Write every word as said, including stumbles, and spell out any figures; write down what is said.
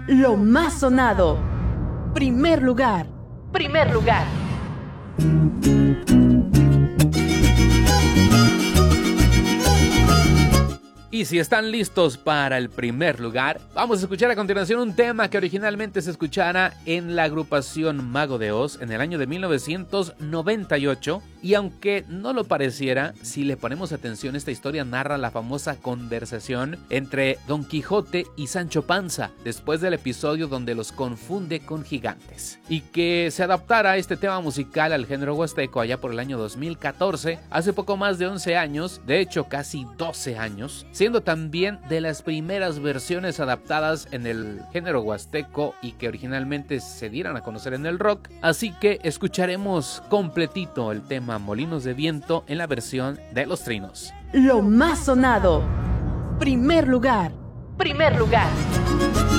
Lo más sonado. Primer lugar. Primer lugar. Y si están listos para el primer lugar, vamos a escuchar a continuación un tema que originalmente se escuchara en la agrupación Mago de Oz en el año de mil novecientos noventa y ocho. Y aunque no lo pareciera, si le ponemos atención, esta historia narra la famosa conversación entre Don Quijote y Sancho Panza después del episodio donde los confunde con gigantes. Y que se adaptara este tema musical al género huasteco allá por el año dos mil catorce, hace poco más de once años, de hecho casi doce años, siendo también de las primeras versiones adaptadas en el género huasteco y que originalmente se dieran a conocer en el rock. Así que escucharemos completito el tema Molinos de Viento en la versión de Los Trinos. Lo más sonado. Primer lugar. Primer lugar.